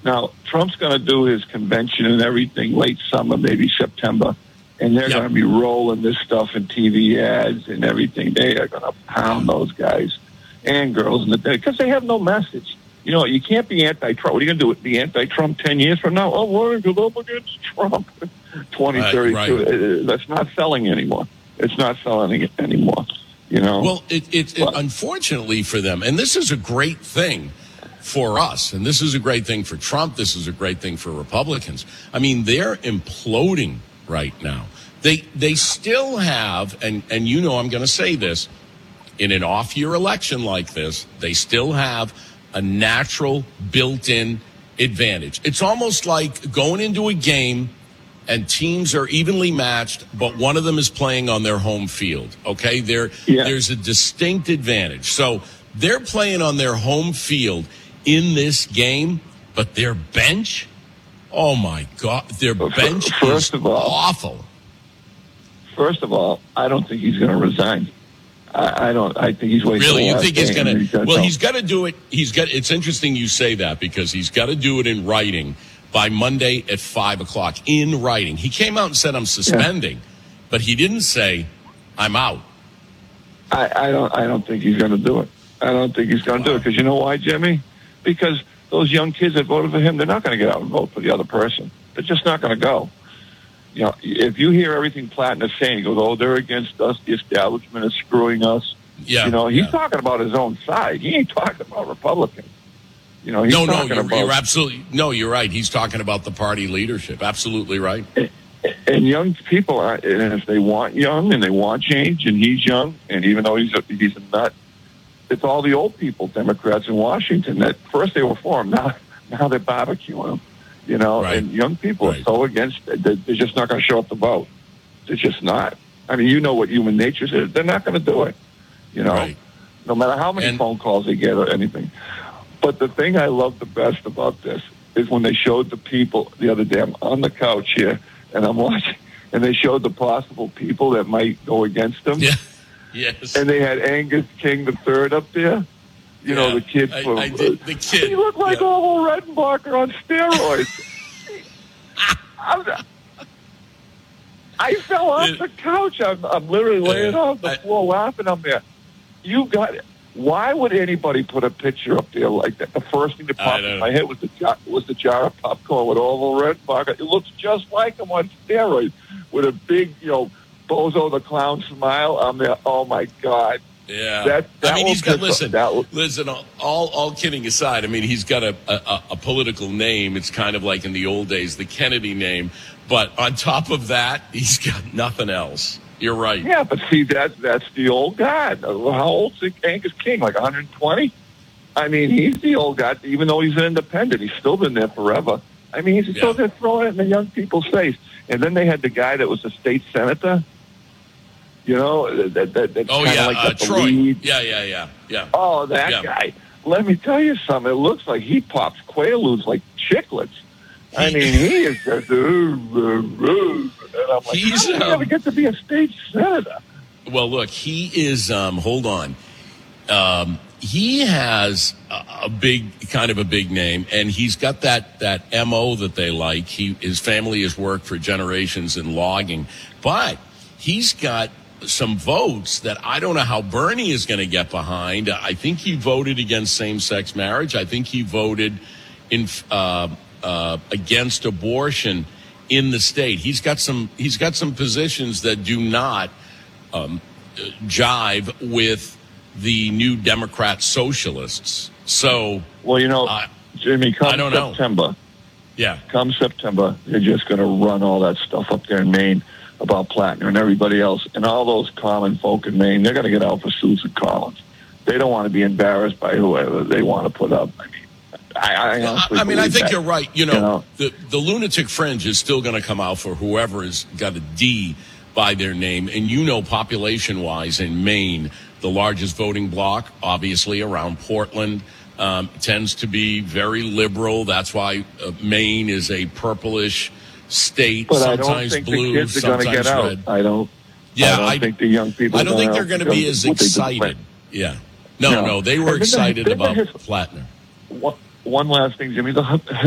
Now, Trump's going to do his convention and everything late summer, maybe September, and they're going to be rolling this stuff in TV ads and everything. They are going to pound those guys and girls because they have no message. You know, you can't be anti-Trump. What are you going to do? Be anti-Trump 10 years from now? Oh, we're going to go up against Trump 2032. Right. That's not selling anymore. It's not selling it anymore. You know? Well, it unfortunately for them, and this is a great thing for us, and this is a great thing for Trump, this is a great thing for Republicans. I mean, they're imploding right now. They still have, and you know I'm going to say this, in an off-year election like this, they still have a natural built-in advantage. It's almost like going into a game and teams are evenly matched, but one of them is playing on their home field, okay? There's a distinct advantage. So they're playing on their home field in this game, but their bench, oh, my God, their bench is awful. First of all, I don't think he's going to resign. I think he's waiting. Really, you think he's going to? Well, he's got to do it. It's interesting you say that because he's got to do it in writing by Monday at 5:00 in writing. He came out and said, "I'm suspending," but he didn't say, "I'm out." I don't think he's going to do it. I don't think he's going to do it because you know why, Jimmy? Because those young kids that voted for him, they're not going to get out and vote for the other person. They're just not going to go. You know, if you hear everything Platten is saying, he goes, "Oh, they're against us. The establishment is screwing us." Yeah, you know, he's talking about his own side. He ain't talking about Republicans. You know, you're absolutely you're right. He's talking about the party leadership. Absolutely right. And young people are, and if they want young and they want change, and he's young, and even though he's a nut, it's all the old people, Democrats in Washington, that first they were for him, now they're barbecuing him. You know, and young people are so against it, they're just not going to show up to vote. They're just not. I mean, you know what human nature is. They're not going to do it, you know, no matter how many phone calls they get or anything. But the thing I love the best about this is when they showed the people the other day, I'm on the couch here, and I'm watching, and they showed the possible people that might go against them. Yeah. Yes. And they had Angus King III up there. You know, the kid from... the kid. He looked like Orville Redenbacher on steroids. I fell off the couch. I'm literally laying on the floor laughing. I'm there. You got it. Why would anybody put a picture up there like that? The first thing that popped in my head was the jar of popcorn with Orville Redenbacher. It looks just like him on steroids with a big, you know, Bozo the Clown smile. I'm there. Oh, my God. Yeah, I mean, he's got. Listen. All kidding aside, I mean, he's got a political name. It's kind of like in the old days, the Kennedy name. But on top of that, he's got nothing else. You're right. Yeah, but see, that's the old guy. How old's Angus King? Like 120? I mean, he's the old guy. Even though he's an independent, he's still been there forever. I mean, he's still there throwing it in the young people's face. And then they had the guy that was a state senator. You know, that's like Troy. Lead. Yeah. Oh, that guy. Let me tell you something. It looks like he pops Quaaludes like chiclets. I mean, he is just... And I'm like, how do you ever get to be a state senator? Well, look, he is... hold on. He has a big name, and he's got that MO that they like. His family has worked for generations in logging, but he's got some votes that I don't know how Bernie is going to get behind. I think he voted against same-sex marriage. I think he voted in against abortion in the state. He's got some positions that do not jive with the new Democrat socialists. So, well, you know, Jimmy, come September, they're just going to run all that stuff up there in Maine about Plattner and everybody else, and all those common folk in Maine, they're going to get out for Susan Collins. They don't want to be embarrassed by whoever they want to put up. I mean, I think you're right. You know, the lunatic fringe is still going to come out for whoever has got a D by their name. And you know, population-wise in Maine, the largest voting bloc, obviously around Portland, tends to be very liberal. That's why Maine is a purplish state, but sometimes I don't think blue, the kids are going to get out. Red. I don't think the young people. I don't think they're going to be as excited. Yeah, no, they were excited about Plattner. One last thing, Jimmy.